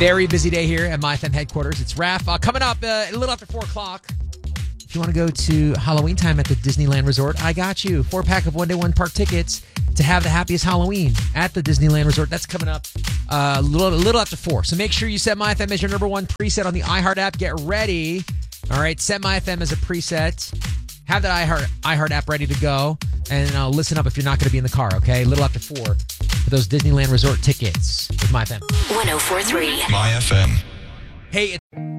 Very busy day here at MyFM headquarters. It's Raph. Coming up a little after 4 o'clock. If you want to go to Halloween time at the Disneyland Resort, I got you. 4-pack of one-day one-park tickets to have the happiest Halloween at the Disneyland Resort. That's coming up a little after 4. So make sure you set MyFM as your number one preset on the iHeart app. Get ready. All right, set MyFM as a preset. Have that iHeart app ready to go. And listen up if you're not going to be in the car, okay? A little after 4 for those Disneyland Resort tickets with MyFM. 104.3 MyFM. Hey,